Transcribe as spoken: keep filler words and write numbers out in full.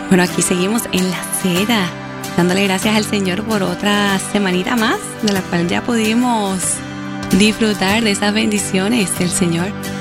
Bueno, aquí seguimos en la seda, dándole gracias al Señor por otra semanita más, de la cual ya pudimos disfrutar de esas bendiciones del Señor.